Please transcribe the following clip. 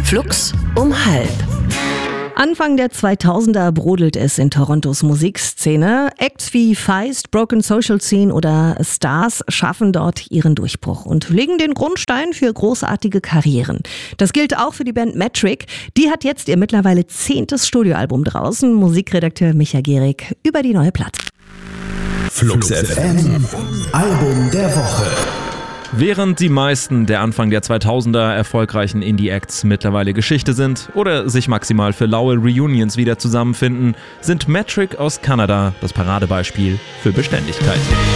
Flux um halb. Anfang der 2000er brodelt es in Torontos Musikszene. Acts wie Feist, Broken Social Scene oder Stars schaffen dort ihren Durchbruch und legen den Grundstein für großartige Karrieren. Das gilt auch für die Band Metric. Die hat jetzt ihr mittlerweile 10. Studioalbum draußen. Musikredakteur Micha Gehrig über die neue Platte. Flux FM, Album der Woche. Während die meisten der Anfang der 2000er erfolgreichen Indie-Acts mittlerweile Geschichte sind oder sich maximal für laue Reunions wieder zusammenfinden, sind Metric aus Kanada das Paradebeispiel für Beständigkeit.